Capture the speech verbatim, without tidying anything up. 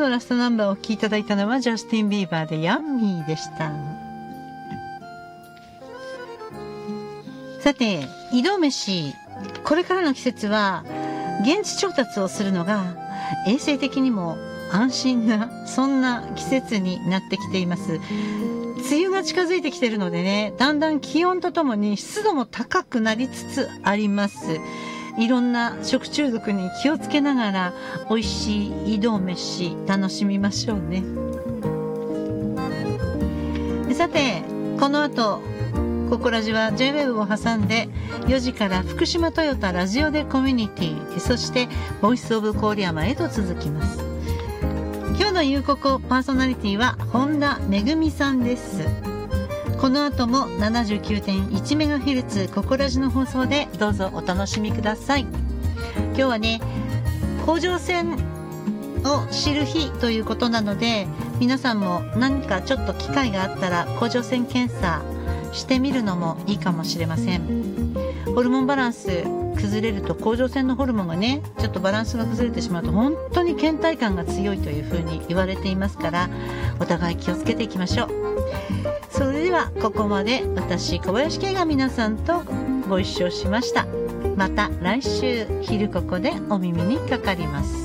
のラストナンバーをお聴きいただいたのはジャスティン・ビーバーでヤンミーでした。さて、移動飯、これからの季節は現地調達をするのが衛生的にも安心な、そんな季節になってきています。梅雨が近づいてきているのでね、だんだん気温とともに湿度も高くなりつつあります。いろんな食中毒に気をつけながら美味しい移動飯楽しみましょうね。さて、この後ココラジは ジェイウェブ を挟んでよじから福島トヨタラジオでコミュニティ、そしてボイスオブ郡山へと続きます。今日のゆうここパーソナリティは本田めぐみさんです。この後も ななじゅうきゅうてんいちメガヘルツ ココラジの放送でどうぞお楽しみください。今日はね、甲状腺を知る日ということなので、皆さんも何かちょっと機会があったら甲状腺検査してみるのもいいかもしれません。ホルモンバランス崩れると、甲状腺のホルモンがねちょっとバランスが崩れてしまうと本当に倦怠感が強いというふうに言われていますから、お互い気をつけていきましょう。それではここまで私小林圭が皆さんとご一緒しました。また来週昼ここでお耳にかかります。